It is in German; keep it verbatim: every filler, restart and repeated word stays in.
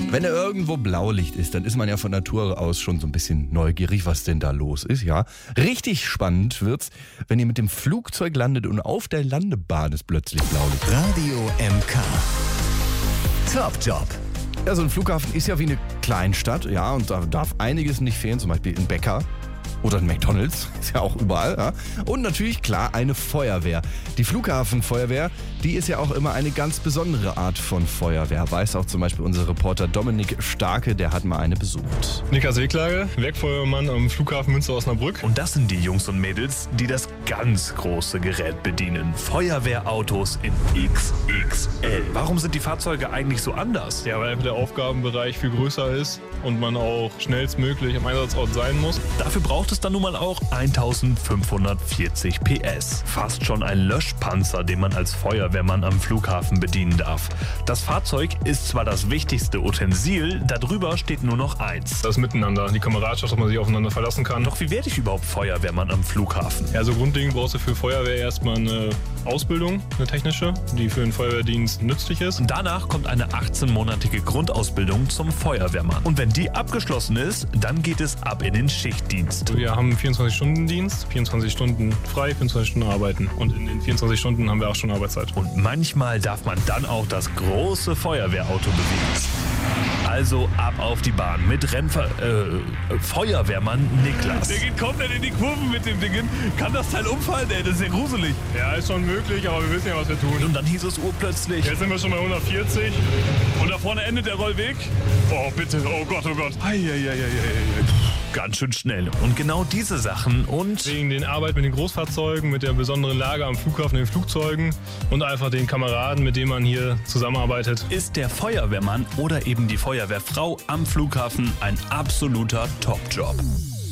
Wenn da irgendwo Blaulicht ist, dann ist man ja von Natur aus schon so ein bisschen neugierig, was denn da los ist, ja. Richtig spannend wird's, wenn ihr mit dem Flugzeug landet und auf der Landebahn ist plötzlich Blaulicht. Radio M K. Top Job. Ja, so ein Flughafen ist ja wie eine Kleinstadt, ja, und da darf einiges nicht fehlen, zum Beispiel ein Bäcker. Oder ein McDonald's, ist ja auch überall. Ja. Und natürlich, klar, eine Feuerwehr. Die Flughafenfeuerwehr, die ist ja auch immer eine ganz besondere Art von Feuerwehr. Weiß auch zum Beispiel unser Reporter Dominik Starke, der hat mal eine besucht. Niklas Wegklage, Werkfeuerwehrmann am Flughafen Münster-Osnabrück. Und das sind die Jungs und Mädels, die das ganz große Gerät bedienen. Feuerwehrautos in X X L. Warum sind die Fahrzeuge eigentlich so anders? Ja, weil der Aufgabenbereich viel größer ist und man auch schnellstmöglich am Einsatzort sein muss. Dafür braucht es dann nun mal auch eintausendfünfhundertvierzig P S. Fast schon ein Löschpanzer, den man als Feuerwehrmann am Flughafen bedienen darf. Das Fahrzeug ist zwar das wichtigste Utensil, darüber steht nur noch eins. Das Miteinander, die Kameradschaft, dass man sich aufeinander verlassen kann. Doch wie werde ich überhaupt Feuerwehrmann am Flughafen? Ja, so grundlegend brauchst du für Feuerwehr erstmal eine Ausbildung, eine technische, die für den Feuerwehrdienst nützlich ist. Und danach kommt eine achtzehnmonatige Grundausbildung zum Feuerwehrmann. Und wenn die abgeschlossen ist, dann geht es ab in den Schichtdienst. Wir haben einen vierundzwanzig-Stunden-Dienst, vierundzwanzig Stunden frei, vierundzwanzig Stunden arbeiten. Und in den vierundzwanzig Stunden haben wir auch schon Arbeitszeit. Und manchmal darf man dann auch das große Feuerwehrauto bewegen. Also ab auf die Bahn mit Rennver... Äh, Feuerwehrmann Niklas. Der geht komplett in die Kurven mit dem Ding. Kann das Teil umfallen, ey? Das ist ja gruselig. Ja, ist schon möglich, aber wir wissen ja, was wir tun. Und dann hieß es urplötzlich... Jetzt sind wir schon bei hundertvierzig. Und da vorne endet der Rollweg. Oh, bitte. Oh Gott, oh Gott. Eieieiei. Ganz schön schnell. Und genau diese Sachen und... Wegen den Arbeit mit den Großfahrzeugen, mit der besonderen Lage am Flughafen, den Flugzeugen und einfach den Kameraden, mit denen man hier zusammenarbeitet. Ist der Feuerwehrmann oder eben die Feuerwehrfrau am Flughafen ein absoluter Top-Job.